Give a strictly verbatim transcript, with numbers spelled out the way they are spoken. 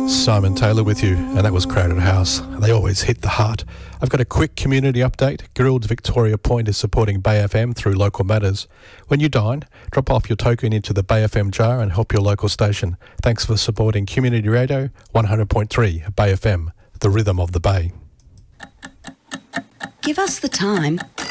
Simon Taylor with you, and that was Crowded House. They always hit the heart. I've got a quick community update. Guild's Victoria Point is supporting Bay F M through Local Matters. When you dine, drop off your token into the Bay F M jar and help your local station. Thanks for supporting Community Radio one hundred point three Bay F M, the rhythm of the Bay. Give us the time